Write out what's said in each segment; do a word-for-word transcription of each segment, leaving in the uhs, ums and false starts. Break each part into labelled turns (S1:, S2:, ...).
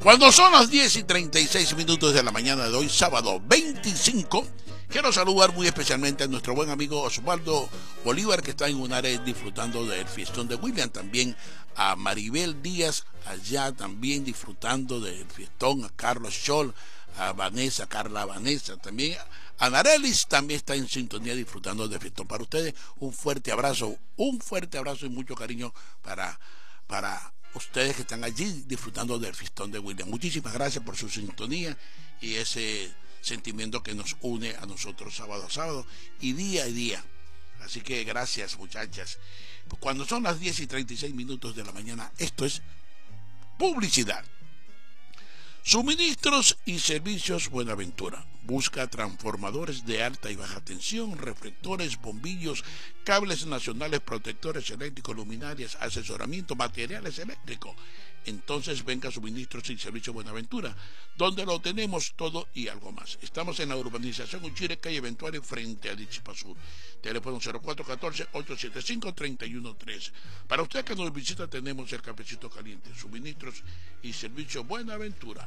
S1: Cuando son las diez y treinta y seis minutos de la mañana de hoy, sábado veinticinco, quiero saludar muy especialmente a nuestro buen amigo Osvaldo Bolívar, que está en Guanare disfrutando del fiestón de William. También a Maribel Díaz, allá también disfrutando del fiestón. A Carlos Scholl, a Vanessa, Carla Vanessa, también a Narelis también está en sintonía disfrutando del fiestón. Para ustedes, un fuerte abrazo, un fuerte abrazo y mucho cariño para, para ustedes que están allí disfrutando del fiestón de William. Muchísimas gracias por su sintonía y ese sentimiento que nos une a nosotros sábado a sábado y día a día. Así que gracias, muchachas. Cuando son las diez y treinta y seis minutos de la mañana, esto es publicidad. Suministros y servicios Buenaventura. Busca transformadores de alta y baja tensión, reflectores, bombillos, cables nacionales, protectores eléctricos, luminarias, asesoramiento, materiales eléctricos. Entonces venga Suministros y Servicios Buenaventura, donde lo tenemos todo y algo más. Estamos en la urbanización Uchire, calle Eventuales, frente a Dichipa Sur. Teléfono cero cuatro uno cuatro, ocho siete cinco, tres uno uno tres. Para usted que nos visita, tenemos el cafecito caliente. Suministros y Servicios Buenaventura.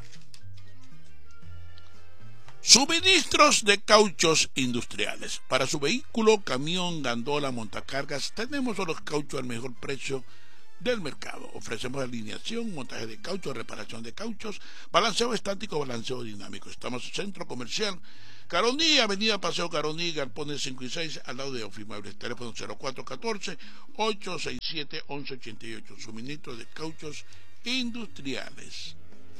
S1: Suministros de cauchos industriales. Para su vehículo, camión, gandola, montacargas, tenemos los cauchos al mejor precio del mercado. Ofrecemos alineación, montaje de cauchos, reparación de cauchos, balanceo estático, balanceo dinámico. Estamos en Centro Comercial Caroní, Avenida Paseo Caroní, Galpones cinco y seis, al lado de Ofimuebles. Teléfono cero cuatro uno cuatro, ocho seis siete, once ochenta y ocho. Suministro de cauchos industriales.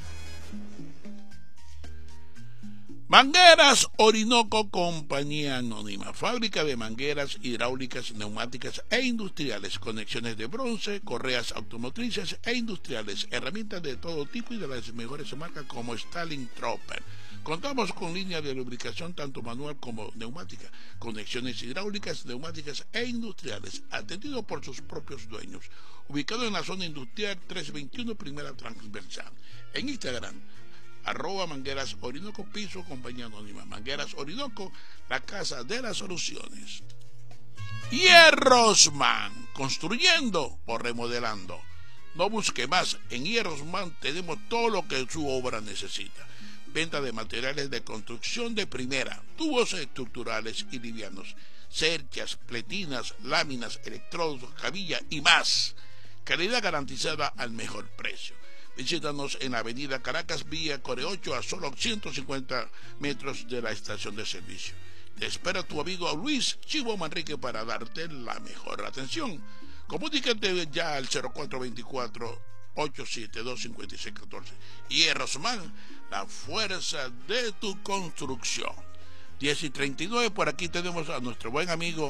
S1: Mangueras Orinoco Compañía Anónima, fábrica de mangueras hidráulicas, neumáticas e industriales, conexiones de bronce, correas automotrices e industriales, herramientas de todo tipo y de las mejores marcas como Stalin Tropper. Contamos con línea de lubricación tanto manual como neumática, conexiones hidráulicas, neumáticas e industriales, atendido por sus propios dueños. Ubicado en la zona industrial trescientos veintiuno, primera transversal. En Instagram, arroba Mangueras Orinoco, piso, compañía anónima. Mangueras Orinoco, la casa de las soluciones. Hierrosman, construyendo o remodelando. No busque más, en Hierrosman tenemos todo lo que su obra necesita. Venta de materiales de construcción de primera, tubos estructurales y livianos, cerchas, pletinas, láminas, electrodos, cabilla y más. Calidad garantizada al mejor precio. Visítanos en la avenida Caracas, vía Core ocho, a solo ciento cincuenta metros de la estación de servicio. Te espera tu amigo Luis Chivo Manrique para darte la mejor atención. Comunícate ya al cero cuatro dos cuatro, ocho siete dos, cinco seis uno cuatro. Hierrosman, la fuerza de tu construcción. diez y treinta y nueve, por aquí tenemos a nuestro buen amigo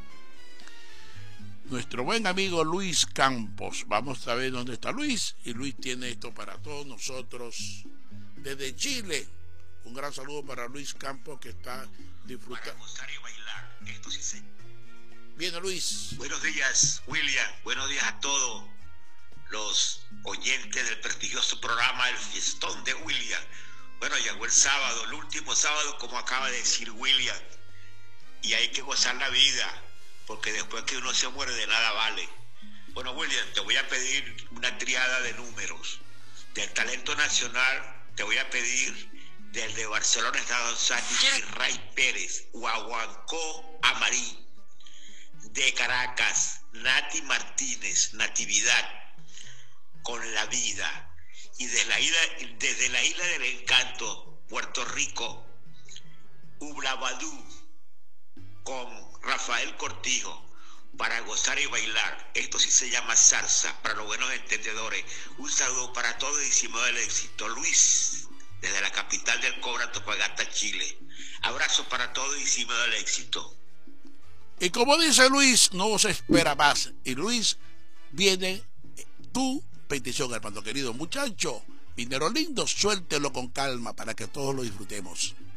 S1: Nuestro buen amigo Luis Campos. Vamos a ver dónde está Luis. Y Luis tiene esto para todos nosotros desde Chile. Un gran saludo para Luis Campos, que está disfrutando.
S2: Para gozar y bailar. Esto sí se...
S1: Viene Luis.
S2: Buenos días, William. Buenos días a todos los oyentes del prestigioso programa El Fiestón de William. Bueno, llegó el sábado, el último sábado, como acaba de decir William. Y hay que gozar la vida, porque después que uno se muere de nada vale. Bueno, William, te voy a pedir una triada de números. Del talento nacional, te voy a pedir del de Barcelona, Estados Sánchez, Ray Pérez, Guaguancó Amarín. De Caracas, Nati Martínez, Natividad, con la vida. Y desde la isla, desde la isla del Encanto, Puerto Rico, Ublabadú, con Rafael Cortijo, para gozar y bailar. Esto sí se llama salsa, para los buenos entendedores. Un saludo para todos y sin del éxito. Luis, desde la capital del cobre, Antofagasta, Chile. Abrazo para todos y sin del éxito.
S1: Y como dice Luis, no se espera más. Y Luis, viene tu petición, hermano querido. Muchacho, minero lindo, suéltelo con calma para que todos lo disfrutemos.